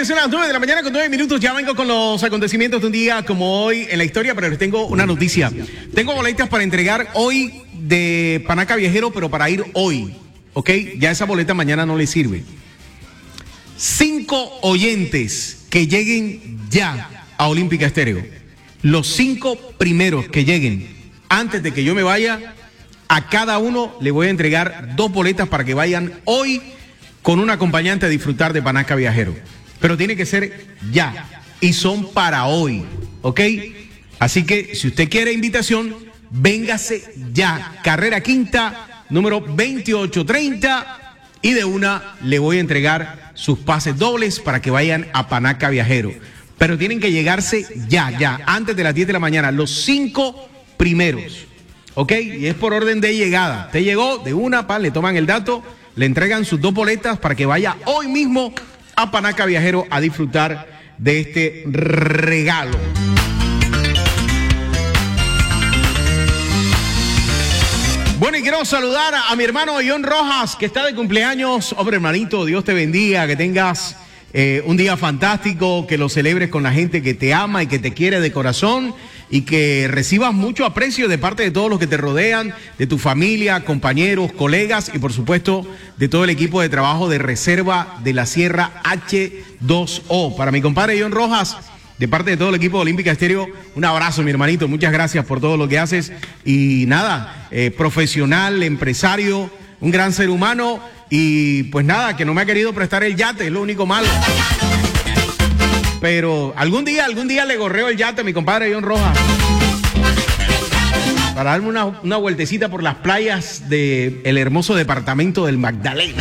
son las 9 de la mañana con 9 minutos. Ya vengo con los acontecimientos de un día como hoy en la historia, pero les tengo una noticia. Tengo boletas para entregar hoy de Panaca Viajero, pero para ir hoy, ¿ok? Ya esa boleta mañana no les sirve. 5 oyentes que lleguen ya a Olímpica Estéreo. Los 5 primeros que lleguen antes de que yo me vaya, a cada uno le voy a entregar 2 boletas para que vayan hoy con un acompañante a disfrutar de Panaca Viajero. Pero tiene que ser ya. Y son para hoy. ¿Ok? Así que si usted quiere invitación, véngase ya. Carrera Quinta, número 2830. Y de una le voy a entregar sus pases dobles para que vayan a Panaca Viajero. Pero tienen que llegarse ya, antes de las 10 de la mañana. Los 5 primeros. ¿Ok? Y es por orden de llegada. Usted llegó de una, le toman el dato. Le entregan sus 2 boletas para que vaya hoy mismo a Panaca Viajero a disfrutar de este regalo. Bueno, y quiero saludar a mi hermano John Rojas, que está de cumpleaños. Hombre, hermanito, Dios te bendiga, que tengas un día fantástico, que lo celebres con la gente que te ama y que te quiere de corazón, y que recibas mucho aprecio de parte de todos los que te rodean, de tu familia, compañeros, colegas y por supuesto de todo el equipo de trabajo de Reserva de la Sierra H2O. Para mi compadre John Rojas, de parte de todo el equipo de Olímpica Estéreo, un abrazo, mi hermanito, muchas gracias por todo lo que haces y nada, profesional, empresario, un gran ser humano y pues nada, que no me ha querido prestar el yate, es lo único malo. Pero algún día le gorreo el yate a mi compadre John Rojas para darme una vueltecita por las playas del hermoso departamento del Magdalena.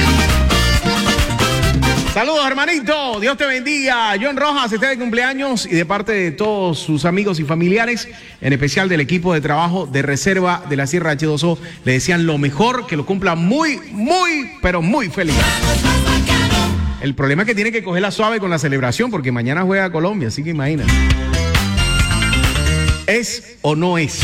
Saludos, hermanito, Dios te bendiga. John Rojas está de cumpleaños y de parte de todos sus amigos y familiares, en especial del equipo de trabajo de Reserva de la Sierra H2O, le desean lo mejor, que lo cumpla muy, pero muy feliz. El problema es que tiene que cogerla suave con la celebración porque mañana juega Colombia, así que imagínate. ¿Es o no es?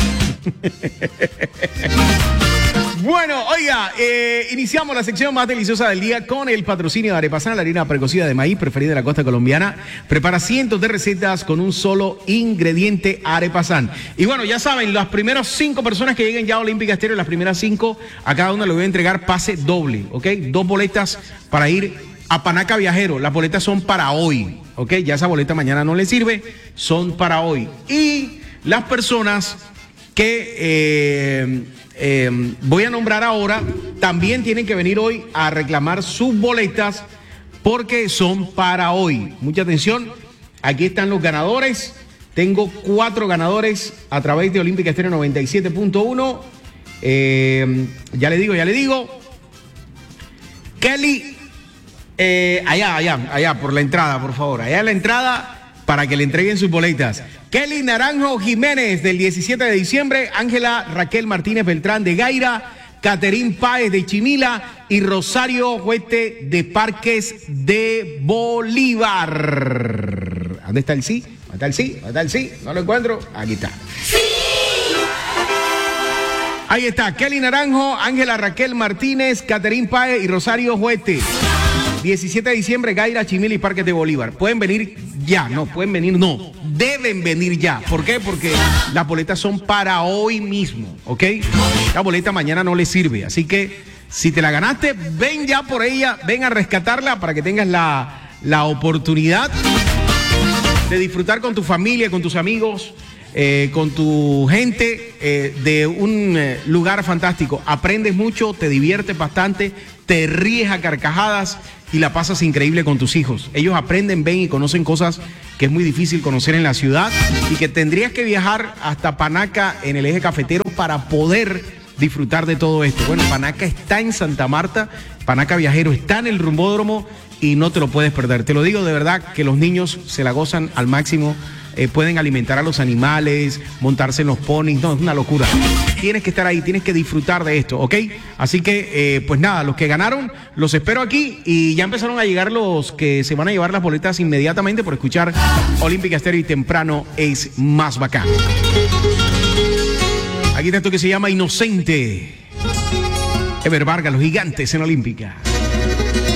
Bueno, oiga, iniciamos la sección más deliciosa del día con el patrocinio de Arepasan, la harina precocida de maíz preferida de la costa colombiana. Prepara cientos de recetas con un solo ingrediente, Arepasan. Y bueno, ya saben, las primeras 5 personas que lleguen ya a Olímpica Estéreo, las primeras 5, a cada una le voy a entregar pase doble, ¿ok? 2 boletas para ir a Panaca Viajero. Las boletas son para hoy, ¿ok? Ya esa boleta mañana no le sirve, son para hoy. Y las personas que voy a nombrar ahora también tienen que venir hoy a reclamar sus boletas porque son para hoy. Mucha atención, aquí están los ganadores. Tengo 4 ganadores a través de Olímpica Estéreo 97.1. Ya le digo. Kelly, allá, por la entrada, por favor. Allá en la entrada para que le entreguen sus boletas. Kelly Naranjo Jiménez, del 17 de diciembre. Ángela Raquel Martínez Beltrán, de Gaira. Caterín Páez, de Chimila. Y Rosario Huete, de Parques de Bolívar. ¿Dónde está el sí? ¿Dónde está el sí? No lo encuentro. Aquí está. ¡Sí! Ahí está. Kelly Naranjo, Ángela Raquel Martínez, Caterín Páez y Rosario Huete. 17 de diciembre, Gaira, Chimila y Parques de Bolívar. Pueden venir ya, deben venir ya. ¿Por qué? Porque las boletas son para hoy mismo, ¿ok? La boleta mañana no le sirve, así que si te la ganaste, ven ya por ella, ven a rescatarla para que tengas la oportunidad de disfrutar con tu familia, con tus amigos, con tu gente de un lugar fantástico. Aprendes mucho, te diviertes bastante, te ríes a carcajadas y la pasas increíble con tus hijos. Ellos aprenden, ven y conocen cosas que es muy difícil conocer en la ciudad y que tendrías que viajar hasta Panaca en el eje cafetero para poder disfrutar de todo esto. Bueno, Panaca está en Santa Marta, Panaca Viajero está en el rumbódromo y no te lo puedes perder. Te lo digo de verdad que los niños se la gozan al máximo. Pueden alimentar a los animales, montarse en los ponis, no, es una locura. Tienes que estar ahí, tienes que disfrutar de esto, ¿ok? Así que, pues nada, los que ganaron, los espero aquí y ya empezaron a llegar los que se van a llevar las boletas inmediatamente por escuchar Olímpica Estéreo y temprano es más bacán. Aquí está esto que se llama Inocente. Ever Vargas, los Gigantes en Olímpica.